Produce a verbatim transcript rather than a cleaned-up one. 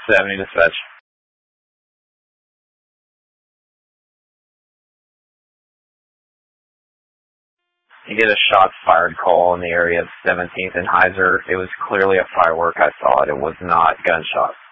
seventy dispatch. You get a shots fired call in the area of seventeenth and Heiser. It was clearly a firework. I saw it. It was not gunshots.